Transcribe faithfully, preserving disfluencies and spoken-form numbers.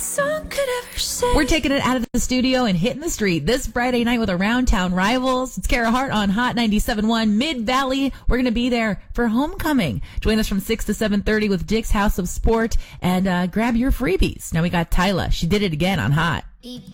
song could ever say. We're taking it out of the studio and hitting the street this Friday night with Around Town Rivals. It's Kara Hart on Hot ninety-seven point one Mid-Valley. We're going to be there for homecoming. Join us from six to seven thirty with Dick's House of Sport and uh, grab your freebies. Now we got Tyla. She did it again on Hot.